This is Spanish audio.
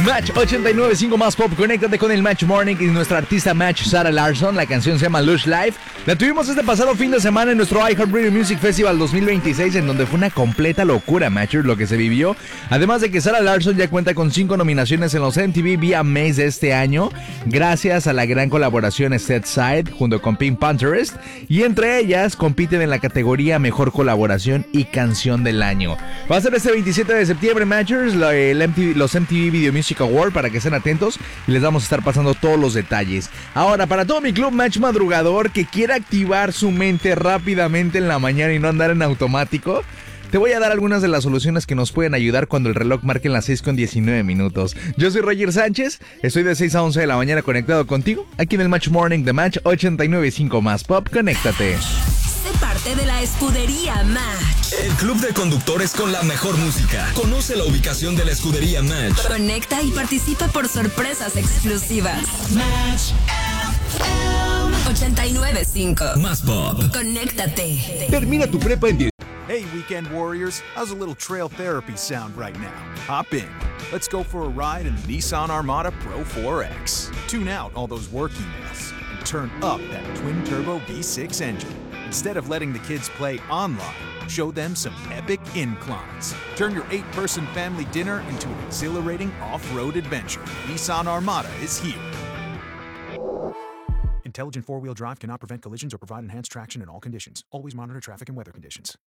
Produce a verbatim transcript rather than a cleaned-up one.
Match ochenta y nueve punto cinco más pop. Conéctate con el Match Morning y nuestra artista Match, Sarah Larson. La canción se llama Lush Life. La tuvimos este pasado fin de semana en nuestro iHeartRadio Music Festival dos mil veintiséis, en donde fue una completa locura, Matchers, lo que se vivió. Además de que Sarah Larson ya cuenta con cinco nominaciones en los M T V V M As de este año, gracias a la gran colaboración Set Side junto con Pink Panthers, y entre ellas compiten en la categoría Mejor Colaboración y Canción del Año. Va a ser este veintisiete de septiembre, Matchers, el M T V, los M T V Video Music Award, para que estén atentos y les vamos a estar pasando todos los detalles. Ahora, para todo mi club Match madrugador que quiera activar su mente rápidamente en la mañana y no andar en automático, te voy a dar algunas de las soluciones que nos pueden ayudar cuando el reloj marque en las seis con diecinueve minutos. Yo soy Roger Sánchez, estoy de seis a once de la mañana conectado contigo, aquí en el Match Morning de Match ochenta y nueve punto cinco más pop. Conéctate. Sé parte de la escudería Match. El club de conductores con la mejor música. Conoce la ubicación de la escudería Match. Conecta y participa por sorpresas exclusivas. Match ochenta y nueve punto cinco más pop. Conéctate. Termina tu prepa en diez. Hey, Weekend Warriors, how's a little trail therapy sound right now? Hop in. Let's go for a ride in the Nissan Armada Pro four X. Tune out all those work emails and turn up that twin-turbo V six engine. Instead of letting the kids play online, show them some epic inclines. Turn your eight-person family dinner into an exhilarating off-road adventure. Nissan Armada is here. Intelligent four-wheel drive cannot prevent collisions or provide enhanced traction in all conditions. Always monitor traffic and weather conditions.